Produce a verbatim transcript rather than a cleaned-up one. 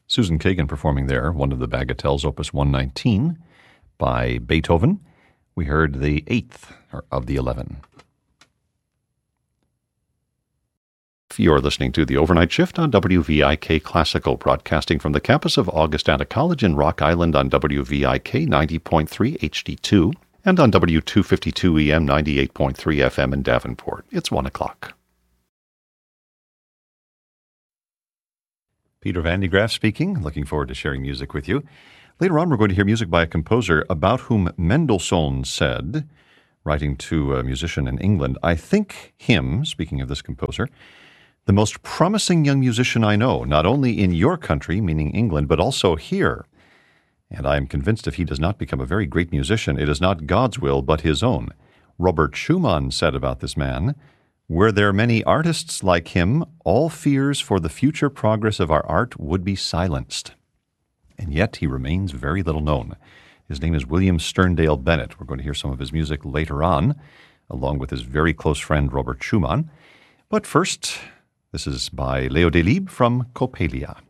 Susan Kagan performing there, one of the Bagatelles, Opus one nineteen by Beethoven. We heard the eighth of the eleven. You're listening to The Overnight Shift on W V I K Classical, broadcasting from the campus of Augustana College in Rock Island on W V I K ninety point three H D two and on W two fifty-two E M ninety-eight point three F M in Davenport. It's one o'clock. Peter Van de Graaff speaking. Looking forward to sharing music with you. Later on, we're going to hear music by a composer about whom Mendelssohn said, writing to a musician in England, "I think him," speaking of this composer, "the most promising young musician I know, not only in your country," meaning England, "but also here. And I am convinced if he does not become a very great musician, it is not God's will, but his own." Robert Schumann said about this man, "Were there many artists like him, all fears for the future progress of our art would be silenced." And yet he remains very little known. His name is William Sterndale Bennett. We're going to hear some of his music later on, along with his very close friend Robert Schumann. But first, this is by Leo Delibes from Coppelia.